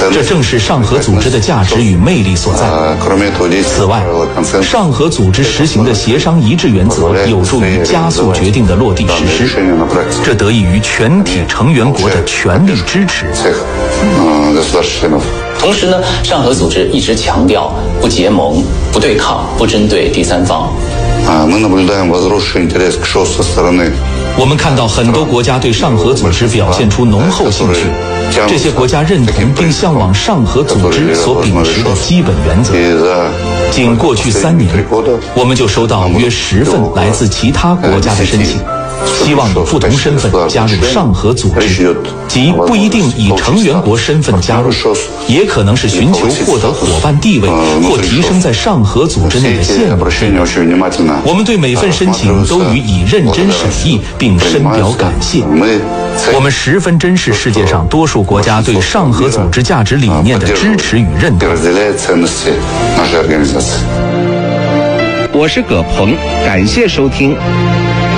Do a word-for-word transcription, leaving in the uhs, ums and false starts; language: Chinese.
这正是上合组织的价值与魅力所在。此外，上合组织实行的协商一致原则有助于加速决定的落地实施，这得益于全体成员国的全力支持。 同时呢，上合组织一直强调不结盟、不对抗、不针对第三方。 我们看到很多国家对上合组织表现出浓厚兴趣，这些国家认同并向往上合组织所秉持的基本原则。仅过去三年，我们就收到约十份来自其他国家的申请，希望以不同身份加入上合组织，即不一定以成员国身份加入，也可能是寻求获得伙伴地位或提升在上合组织内的现有地位。我们对每份申请都予以认真审议，并深表感谢。我们十分珍视世界上多数国家对上合组织价值理念的支持与认同。 我是葛鹏，感谢收听。